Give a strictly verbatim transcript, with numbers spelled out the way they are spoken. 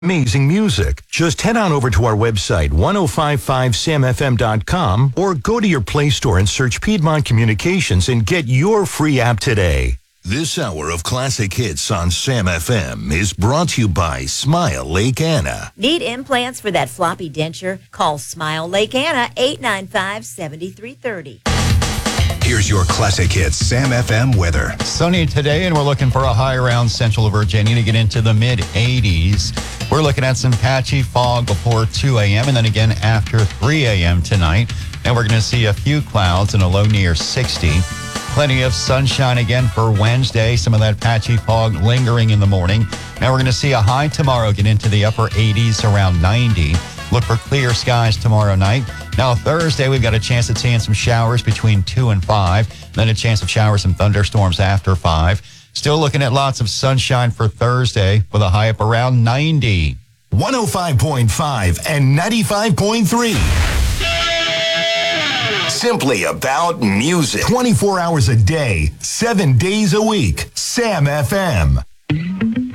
Amazing music. Just head on over to our website, ten fifty-five sam f m dot com, or go to your Play Store and search Piedmont Communications and get your free app today. This hour of classic hits on Sam F M is brought to you by Smile Lake Anna. Need implants for that floppy denture? Call Smile Lake Anna, eight nine five, seven three three zero. Here's your classic hits Sam F M weather. Sunny today, and we're looking for a high around central Virginia to get into the mid eighties. We're looking at some patchy fog before two a.m. and then again after three a.m. tonight. And we're going to see a few clouds and a low near sixty. Plenty of sunshine again for Wednesday. Some of that patchy fog lingering in the morning. Now we're going to see a high tomorrow get into the upper eighties, around ninety. Look for clear skies tomorrow night. Now Thursday, we've got a chance at seeing some showers between two and five. Then a chance of showers and thunderstorms after five. Still looking at lots of sunshine for Thursday with a high up around ninety. one oh five point five and ninety-five point three. Simply about music. twenty-four hours a day, seven days a week. Sam F M.